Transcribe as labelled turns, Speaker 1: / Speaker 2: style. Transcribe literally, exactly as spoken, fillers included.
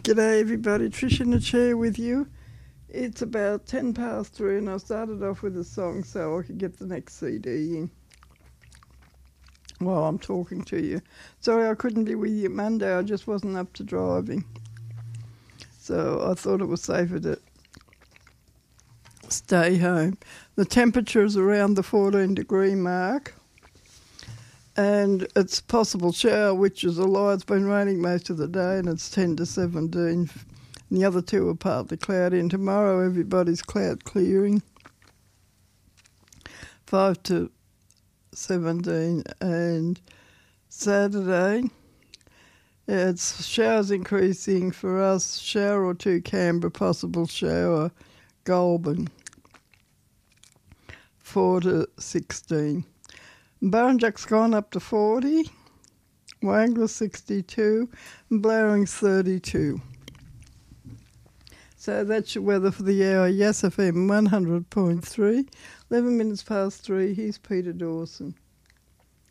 Speaker 1: G'day everybody, Trish in the chair with you. It's about ten past three and I started off with a song so I could get the next C D in while I'm talking to you. Sorry I couldn't be with you Monday, I just wasn't up to driving. So I thought it was safer to stay home. The temperature is around the fourteen degree mark and it's possible shower, which is a lie. It's been raining most of the day and it's ten to seventeen. And the other two are partly cloudy. And tomorrow everybody's cloud clearing, five to seventeen. And Saturday, yeah, it's showers increasing for us. Shower or two Canberra, possible shower Goulburn, four to sixteen. Burrinjuck's gone up to forty, Wangler sixty-two, and Blowring's thirty-two. So that's your weather for the hour. Yes F M one hundred point three, eleven minutes past three. Here's Peter Dawson.